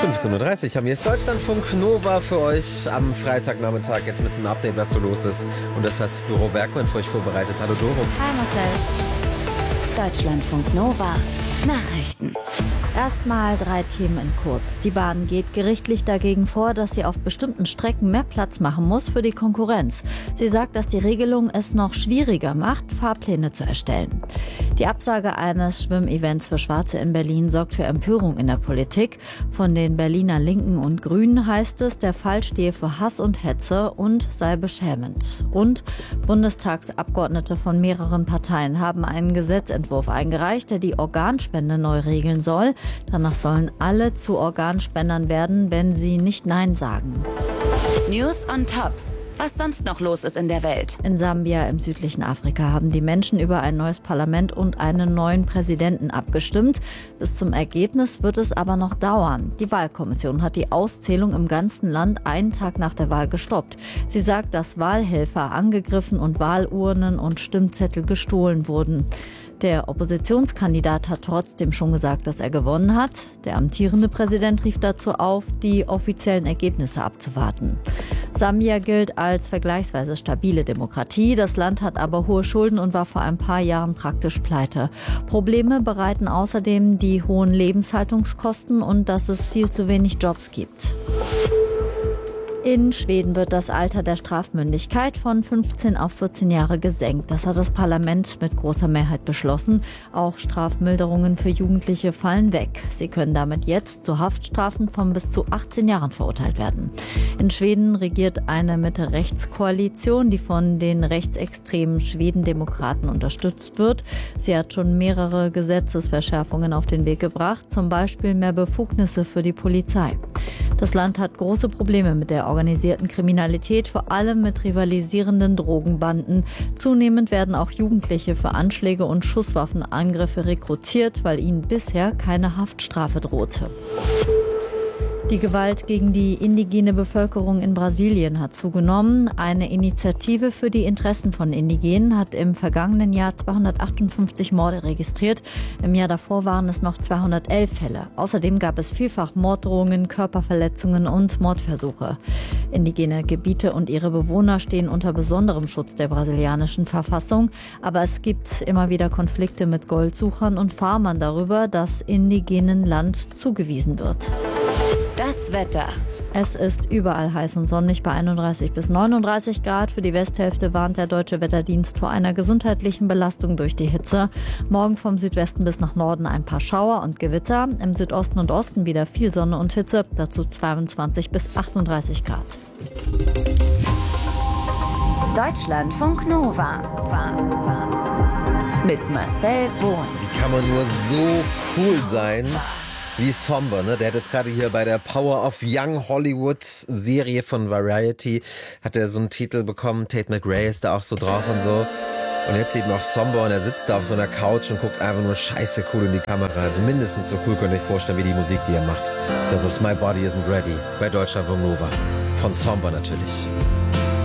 15:30 Uhr. Hier ist Deutschlandfunk Nova für euch am Freitagnachmittag jetzt mit einem Update, was so los ist. Und das hat Doro Werkmann für euch vorbereitet. Hallo Doro. Hi Marcel. Deutschlandfunk Nova. Nachrichten. Erstmal 3 Themen in kurz. Die Bahn geht gerichtlich dagegen vor, dass sie auf bestimmten Strecken mehr Platz machen muss für die Konkurrenz. Sie sagt, dass die Regelung es noch schwieriger macht, Fahrpläne zu erstellen. Die Absage eines Schwimmevents für Schwarze in Berlin sorgt für Empörung in der Politik. Von den Berliner Linken und Grünen heißt es, der Fall stehe für Hass und Hetze und sei beschämend. Und Bundestagsabgeordnete von mehreren Parteien haben einen Gesetzentwurf eingereicht, der die Organspende neu regeln soll. Danach sollen alle zu Organspendern werden, wenn sie nicht Nein sagen. News on top. Was sonst noch los ist in der Welt. In Sambia im südlichen Afrika haben die Menschen über ein neues Parlament und einen neuen Präsidenten abgestimmt. Bis zum Ergebnis wird es aber noch dauern. Die Wahlkommission hat die Auszählung im ganzen Land einen Tag nach der Wahl gestoppt. Sie sagt, dass Wahlhelfer angegriffen und Wahlurnen und Stimmzettel gestohlen wurden. Der Oppositionskandidat hat trotzdem schon gesagt, dass er gewonnen hat. Der amtierende Präsident rief dazu auf, die offiziellen Ergebnisse abzuwarten. Sambia gilt als vergleichsweise stabile Demokratie. Das Land hat aber hohe Schulden und war vor ein paar Jahren praktisch pleite. Probleme bereiten außerdem die hohen Lebenshaltungskosten und dass es viel zu wenig Jobs gibt. In Schweden wird das Alter der Strafmündigkeit von 15 auf 14 Jahre gesenkt. Das hat das Parlament mit großer Mehrheit beschlossen. Auch Strafmilderungen für Jugendliche fallen weg. Sie können damit jetzt zu Haftstrafen von bis zu 18 Jahren verurteilt werden. In Schweden regiert eine Mitte-Rechts-Koalition, die von den rechtsextremen Schwedendemokraten unterstützt wird. Sie hat schon mehrere Gesetzesverschärfungen auf den Weg gebracht, zum Beispiel mehr Befugnisse für die Polizei. Das Land hat große Probleme mit der organisierten Kriminalität, vor allem mit rivalisierenden Drogenbanden. Zunehmend werden auch Jugendliche für Anschläge und Schusswaffenangriffe rekrutiert, weil ihnen bisher keine Haftstrafe drohte. Die Gewalt gegen die indigene Bevölkerung in Brasilien hat zugenommen. Eine Initiative für die Interessen von Indigenen hat im vergangenen Jahr 258 Morde registriert. Im Jahr davor waren es noch 211 Fälle. Außerdem gab es vielfach Morddrohungen, Körperverletzungen und Mordversuche. Indigene Gebiete und ihre Bewohner stehen unter besonderem Schutz der brasilianischen Verfassung. Aber es gibt immer wieder Konflikte mit Goldsuchern und Farmern darüber, dass indigenen Land zugewiesen wird. Das Wetter. Es ist überall heiß und sonnig bei 31 bis 39 Grad. Für die Westhälfte warnt der Deutsche Wetterdienst vor einer gesundheitlichen Belastung durch die Hitze. Morgen vom Südwesten bis nach Norden ein paar Schauer und Gewitter. Im Südosten und Osten wieder viel Sonne und Hitze. Dazu 22 bis 38 Grad. Deutschlandfunk Nova. Mit Marcel Bohn. Wie kann man nur so cool sein wie Somber, ne? Der hat jetzt gerade hier bei der Power of Young Hollywood Serie von Variety, hat er so einen Titel bekommen. Tate McRae ist da auch so drauf und so. Und jetzt eben auch Somber und er sitzt da auf so einer Couch und guckt einfach nur scheiße cool in die Kamera. Also mindestens so cool könnt ihr euch vorstellen wie die Musik, die er macht. Das ist My Body Isn't Ready bei Deutschlandfunk Nova. Von Somber natürlich.